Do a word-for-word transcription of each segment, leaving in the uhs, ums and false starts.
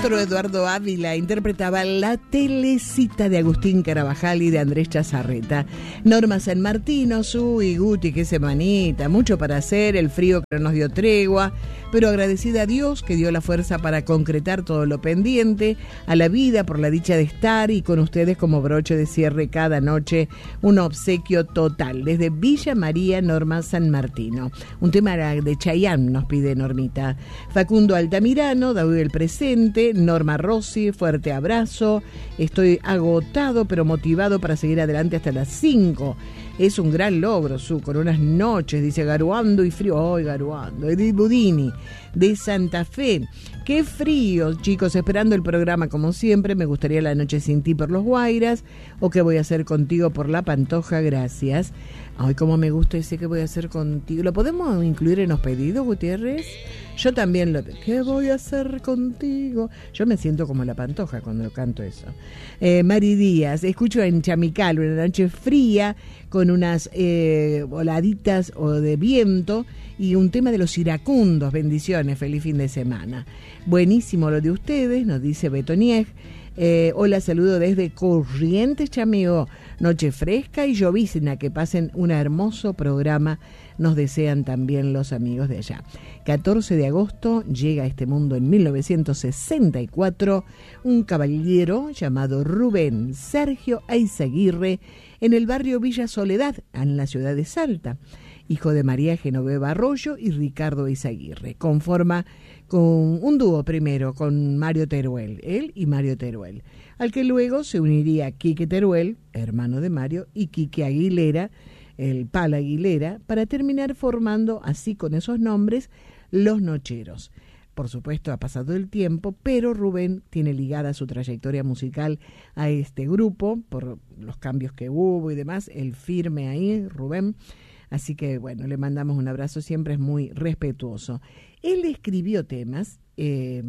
maestro Eduardo Ávila interpretaba La Telecita de Agustín Carabajal y de Andrés Chazarreta. Norma San Martino, Su y Guti, qué semanita, mucho para hacer, el frío que no nos dio tregua, pero agradecida a Dios que dio la fuerza para concretar todo lo pendiente, a la vida por la dicha de estar y con ustedes como broche de cierre cada noche, un obsequio total. Desde Villa María, Norma San Martino. Un tema de Chayanne nos pide Normita. Facundo Altamirano, David el Presente, Norma Rossi, fuerte abrazo. Estoy agotado pero motivado para seguir adelante hasta las cinco. Es un gran logro, Su, con unas noches, dice, garuando y frío. ¡Ay, garuando! Edith Budini, de Santa Fe. ¡Qué frío, chicos! Esperando el programa como siempre. Me gustaría La Noche Sin Ti por los Guairas. O ¿Qué voy a hacer contigo por La Pantoja? Gracias. Ay, cómo me gusta ese ¿Qué voy a hacer contigo? ¿Lo podemos incluir en los pedidos, Gutiérrez? Yo también lo... ¿Qué voy a hacer contigo? Yo me siento como La Pantoja cuando canto eso. Eh, Mari Díaz, escucho en Chamical, una noche fría, con unas eh, voladitas o de viento y un tema de los iracundos. Bendiciones, feliz fin de semana. Buenísimo lo de ustedes, nos dice Betonieg. Eh, hola, saludo desde Corrientes, Chameo. Noche fresca y llovizna, que pasen un hermoso programa, nos desean también los amigos de allá. catorce de agosto llega a este mundo en mil novecientos sesenta y cuatro un caballero llamado Rubén Sergio Eizaguirre en el barrio Villa Soledad, en la ciudad de Salta, hijo de María Genoveva Arroyo y Ricardo Eizaguirre. Conforma con un dúo primero con Mario Teruel, él y Mario Teruel, al que luego se uniría Quique Teruel, hermano de Mario, y Quique Aguilera, el Pala Aguilera, para terminar formando así con esos nombres Los Nocheros. Por supuesto ha pasado el tiempo, pero Rubén tiene ligada su trayectoria musical a este grupo, por los cambios que hubo y demás, el firme ahí, Rubén. Así que, bueno, le mandamos un abrazo, siempre es muy respetuoso. Él escribió temas, eh,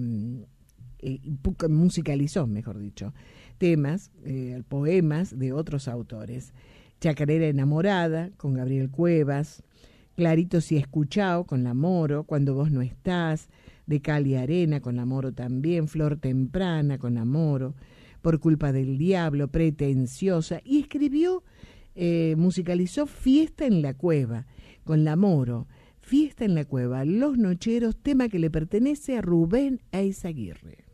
eh, musicalizó, mejor dicho, temas, eh, poemas de otros autores. Chacarera Enamorada, con Gabriel Cuevas, Clarito Si Escuchao, con La Moro, Cuando Vos No Estás, de Cali Arena, con La Moro también, Flor Temprana, con La Moro, Por Culpa del Diablo, Pretenciosa, y escribió... Eh, musicalizó Fiesta en la Cueva, con La Moro, Fiesta en la Cueva, Los Nocheros, tema que le pertenece a Rubén Eizaguirre.